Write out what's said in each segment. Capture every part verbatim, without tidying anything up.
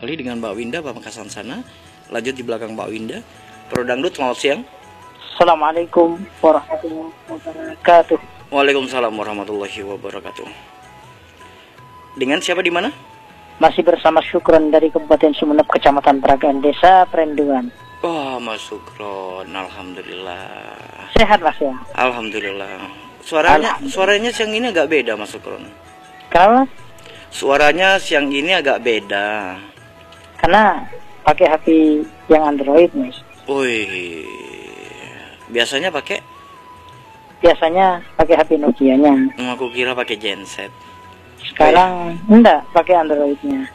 kali dengan Mbak Winda Pamekasan sana. Lanjut di belakang Mbak Winda. Pro Dangdut, selamat siang. Assalamualaikum warahmatullahi wabarakatuh. Waalaikumsalam warahmatullahi wabarakatuh. Dengan siapa di mana? Masih bersama Syukron dari Kabupaten Sumeneb, Kecamatan Peragaan, Desa Perenduan. Wah, Mas Sukron, alhamdulillah. Sehat Mas ya? Alhamdulillah. Suaranya, suaranya siang ini agak beda, Mas Sukron. Kenapa? Suaranya siang ini agak beda. Karena pakai H P yang Android, Mas. Wih, biasanya pakai? Biasanya pakai H P Nokia-nya. Aku kira pakai genset. Sekarang enggak, pakai Android-nya.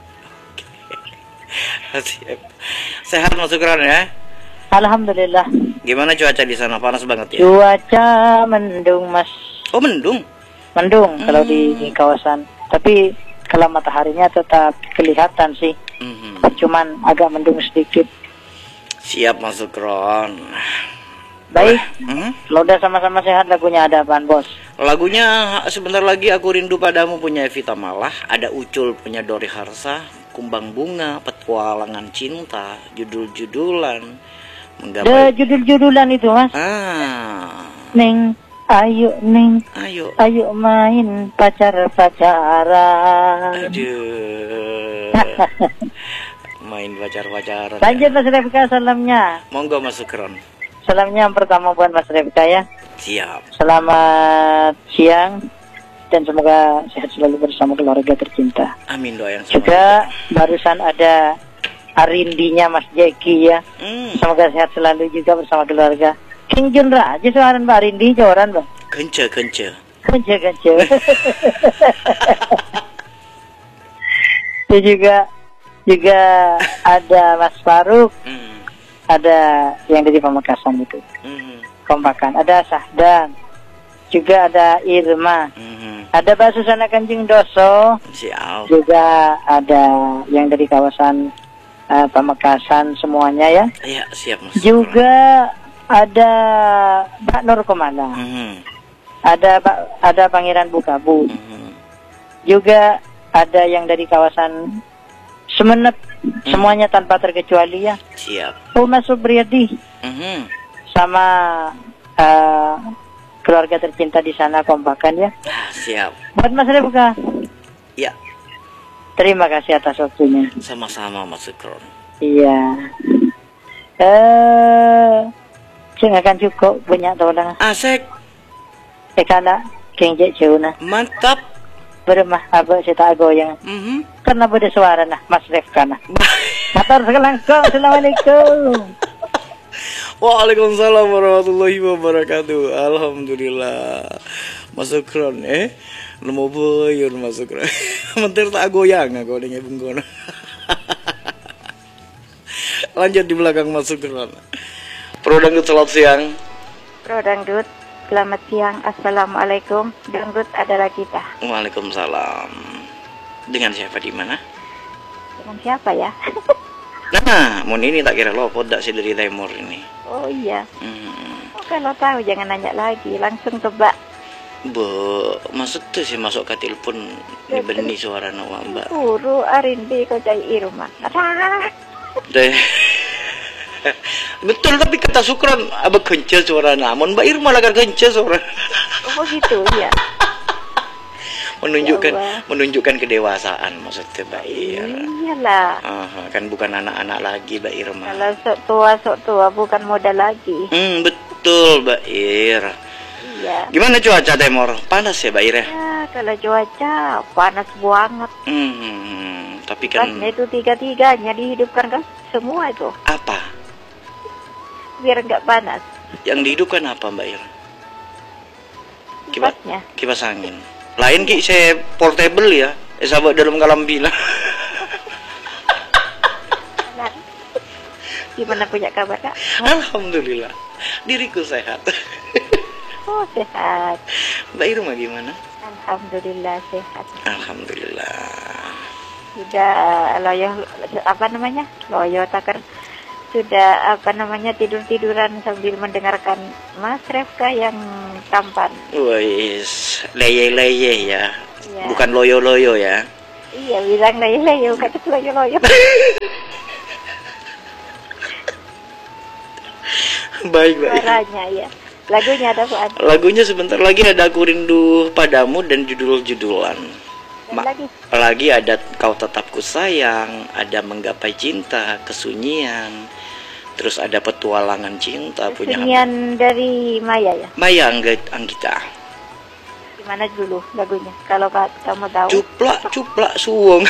Sehat Mas Sukron ya? Alhamdulillah. Gimana cuaca di sana? Panas banget ya? Cuaca mendung, Mas. Oh, mendung? Mendung hmm. kalau di, di kawasan. Tapi kalau mataharinya tetap kelihatan sih. Hmm. Cuman agak mendung sedikit. Siap Mas Sukron. Baik. Hmm? Kalau udah sama-sama sehat, lagunya ada apaan, Bos? Lagunya sebentar lagi Aku Rindu Padamu punya Evita Malah, ada Ucul punya Dori Harsa, Kumbang Bunga, Petualangan Cinta, Judul-judulan. Ada judul-judulan itu, Mas. Ah. Neng, ayo Neng, ayo, ayo main pacar-pacaran. Aduh. Main pacar-pacaran. Lanjut Mas Refka salamnya. Monggo Mas Sukron. Salamnya yang pertama buat Mas Refka ya. Siap. Selamat siang dan semoga sehat selalu bersama keluarga tercinta. Amin, doa yang sama. Juga barusan ada Arindinya Mas Jeki ya. Hmm. Semoga sehat selalu juga bersama keluarga. King Junra aja suaran Mbak Arindi joran Mbak. Kence kence. Kence kence. Itu juga juga ada Mas Faruk. Hmm. Ada yang dari Pamekasan itu. Hmm. Kompakan. Ada Sahdan. Juga ada Irma. Hmm. Ada Mbak Susana Kanjeng Doso. Siap. Juga ada yang dari kawasan Uh, Pamekasan semuanya ya. Iya, siap Mas. Juga ada Mbak Nur Komanda. Hmm. Ada Pak, ada Pangeran Bukabu. Hmm. Juga ada yang dari kawasan Sumeneb. Hmm. Semuanya tanpa terkecuali ya. Siap. Uma Subriyadi. Hmm. Sama uh, keluarga tercinta di sana kompakan ya. Siap. Buat Mas Refka. Ya. Terima kasih atas waktunya. Sama-sama Mas Sukron. Iya. Eh, saya akan cukup banyak tolong. Asik. Eh kana kenjek ceuna. Mantap. Bermah apa saya tak goyang. Mhm. Karena beda suara nah Mas Refka nah. Matur selangkong. Assalamualaikum. Waalaikumsalam warahmatullahi wabarakatuh. Alhamdulillah. Mas Sukron eh nemu boyur Mas Sukron. Mentir tak goyang aku dengan bengkono. Lanjut di belakang Mas Sukron. Pro Dangdut selamat siang. Pro Dangdut selamat siang. Assalamualaikum. Dangdut adalah kita. Waalaikumsalam. Dengan siapa di mana? Dengan siapa ya? Nah, mun ini tak kira lo podak si dari Timur ini. Oh iya. Hmm. Oh, kalau tahu jangan nanya lagi, langsung tebak. Bu, maksud tuh sih masuk ke telepon di benih suara nawa Mbak. Guru Arindi kau cai Irma. Deh. Betul tapi kata Sukron abah kencel suara namun Mbak Irma lah kan kencel suara. Oh gitu ya. Menunjukkan ya menunjukkan kedewasaan maksudnya Mbak Ir. Iyalah. Aha, kan bukan anak-anak lagi Mbak Irma. Kalau sok tua sok tua bukan muda lagi. Hmm, betul Mbak Ir. Iya. Gimana cuaca Timur? Panas ya Mbak Ir ya? Ya kalau cuaca panas banget. Hmm, tapi kan Pasnya itu tiga-tiganya dihidupkan kan semua itu. apa? Biar nggak panas. Yang dihidupkan apa Mbak Ir? Kipas, Kipasnya. kipas angin. Lain ki saya portable ya. Eh sahabat dalam kalambilah. Gimana punya kabar Kak? Alhamdulillah. Diriku sehat. Oh sehat. Mbak Irma gimana? Alhamdulillah sehat. Alhamdulillah. Sudah loyo apa namanya? Loyo takar sudah apa namanya tidur-tiduran sambil mendengarkan Mas Refka yang tampan. Wais, leye-leye ya. Ya. Bukan loyo-loyo ya. Iya, bilang layo-layo, kata loyo-loyo. Baik, baik. Suaranya ya. Lagunya ada Fuad. Lagunya sebentar lagi ada Aku Rindu Padamu dan judul-judulan. Dan Ma- lagi lagi ada Kau Tetap Ku Sayang, ada Menggapai Cinta, Kesunyian, terus ada Petualangan Cinta punya Kesunyian dari Maya ya. Maya Angg- Anggita. Gimana dulu lagunya? Kalau ka- kamu tahu. Cuplak cuplak suwung.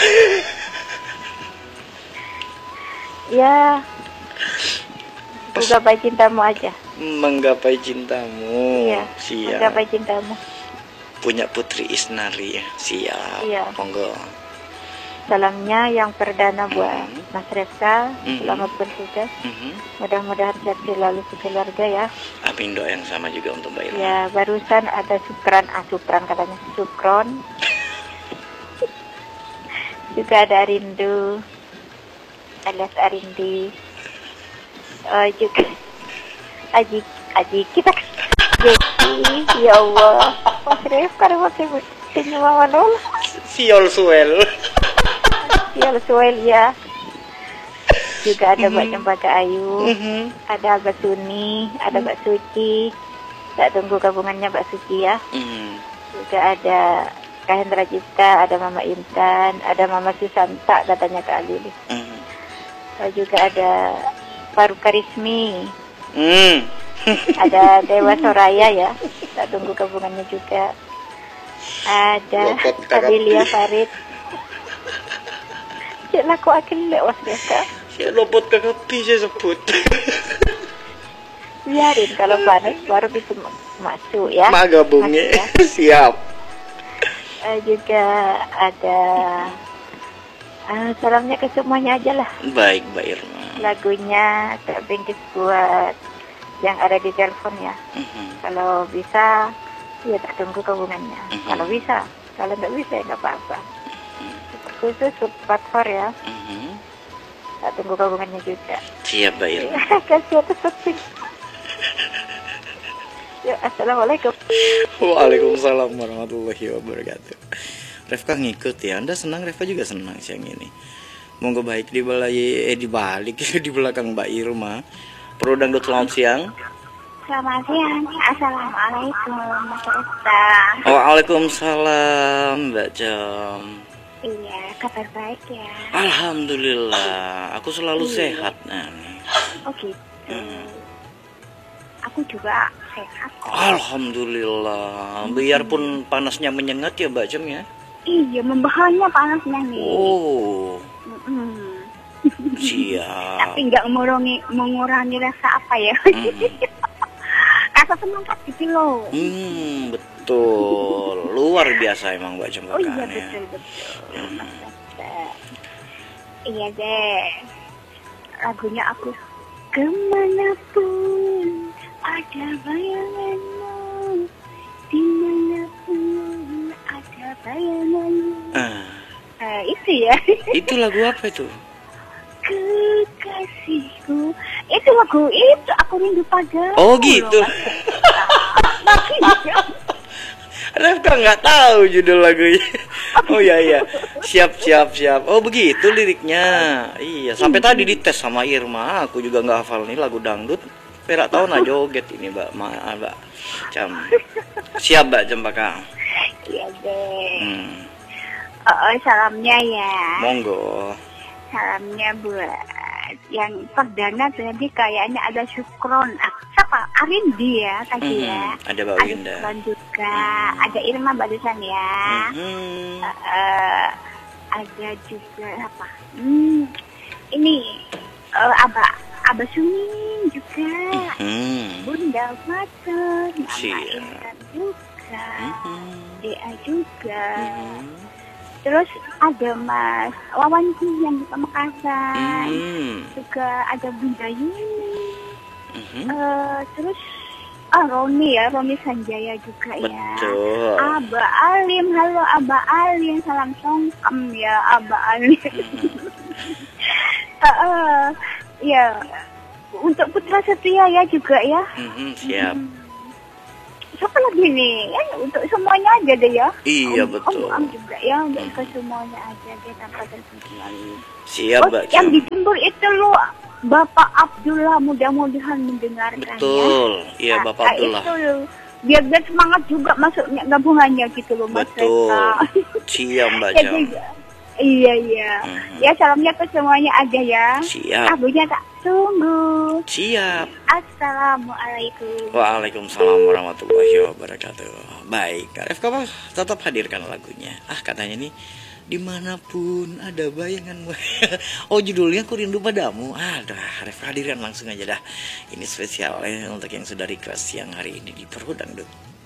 Ya. Menggapai cintamu aja. Menggapai Cintamu. Iya. Siap. Menggapai cintamu. Punya Putri Isnari. Siap. Iya. Monggo. Salamnya yang perdana buat Mhm. Mas Refka. Mhm. Selamat bertugas. Mhm. Mudah-mudahan sehat selalu keluarga ya. Amin, doa yang sama juga untuk Mbak Irma. Ya, barusan ada Sukran, ah Sukran katanya, Sukron. Juga ada Arindu, alias Arindi. Oh, juga Aji, Aji kita Jeki, ya Allah. Mas Ref, karena masih senyum manol. Siol suel. Ya, Suel ya. Juga ada Mbak Mhm. Cempaka Ayu, Mhm. ada Mbak Suni, ada Mbak Suci. Tak tunggu gabungannya Mbak Suci ya. Mhm. Juga ada Kak Hendra Cipta, ada Mama Intan, ada Mama Susanta katanya Kak Alili. Mhm. Lalu juga ada Faru Karismi, Hmm. ada Dewa Soraya ya. Tak tunggu gabungannya juga. Ada Lokot kakak. Adelia Farid. Cik laku akan lewat biasa. Saya lopot kakak saya sebut. Biarin kalau panas baru bisa masuk ya. Mak gabungnya. Masuk ya. Siap. Eh, juga ada ah, salamnya ke semuanya aja lah. Baik, Mbak Irma. Lagunya tak bingkis buat yang ada di telepon ya. Mhm. Kalau bisa ya tak tunggu hubungannya. Mhm. Kalau bisa, kalau nggak bisa ya nggak apa-apa. Khusus platform ya, Mhm. tak tunggu hubungannya juga. Siap, Mbak Irma. Kasih atas sepi. Ya, assalamualaikum. Waalaikumsalam warahmatullahi wabarakatuh. Refka ngikut ya. Anda senang, Refka juga senang siang ini. Monggo baik di balai eh di balik di belakang Mbak Irma. Pro Dangdut, selamat siang. Selamat siang. Assalamualaikum Mas Resta. Waalaikumsalam Mbak Jom. Iya, kabar baik ya. Alhamdulillah, aku selalu sehat nah. Oh gitu. Hmm. Aku juga sehat kok. Alhamdulillah, biarpun panasnya menyengat ya Mbak Jom ya. Iya, membahanya panasnya nih. Oh, Mm-mm. siap. Tapi nggak mengurangi mengurangi rasa apa ya? Hmm. Rasa semangat gitu loh. Hmm, betul. Luar biasa emang Mbak Jom Oh iya makannya. betul betul. Mas Resta. Iya deh. Lagunya aku kemanapun ada bayanganmu, dimanapun ada bayanganmu. Ah, Eh, itu ya. itu lagu apa itu? Kekasihku. Itu lagu itu aku rindu padamu. Oh gitu. Refka nggak tahu judul lagunya. Oh iya iya. Siap siap siap. Oh begitu liriknya. Iya. Sampai tadi dites sama Irma. Aku juga nggak hafal nih lagu dangdut. Perak tahu nah joget ini Mbak. Maaf Mbak. Jam. Siap Mbak Cempaka. Iya deh. Hmm. Oh, oh, salamnya ya. Monggo. Salamnya buat yang perdana tadi kayaknya ada Sukron. Ah, siapa? Arindi ya tadi Mhm, ya. ada Mbak Ada Winda. Sukron juga. Mhm. Ada Irma barusan ya. Mhm. Eh, ada juga apa? Hmm, ini eh, Aba Aba Sumin juga. Mhm. Bunda Mater, Mama Siap. Intan juga, Mhm. Dea juga. Mhm. Terus ada Mas Wawanku yang di Pamekasan. Mhm. Juga ada Bunda Yuni. Mhm. Eh, terus ah Roni ya, Roni Sanjaya juga ya. Betul. Aba Alim, halo Aba Alim, salam songkem ya Aba Alim. Eh, eh, ya, untuk Putra Setia ya juga ya. Mhm, siap. Hmm. siapa lagi nih? Ya, untuk semuanya aja deh ya. Iya, om, betul. Om, om juga ya, untuk ke semuanya aja deh tanpa terkecuali. Siap, Oh, Mbak yang Jam. di Jember itu lo Bapak Abdullah, mudah-mudahan mendengarkan Betul. ya. Iya, Nah, Bapak nah, Abdullah. Itu lo. Biar dia semangat juga masuknya gabungannya gitu loh Mas Betul. Reka. Siap, Mbak Jadi, Jam. iya iya. Mhm. Ya salamnya ke semuanya aja ya. Siap. Abunya tak tunggu. Siap. Assalamualaikum. Waalaikumsalam warahmatullahi wabarakatuh. Baik, Kak Ref, Kak, tetap hadirkan lagunya. Ah, katanya nih, dimanapun ada bayanganmu. Oh, judulnya Ku Rindu Padamu. Aduh, Ref, hadirkan langsung aja dah. Ini spesial ya untuk yang sudah request siang hari ini di Perhu Dangdut.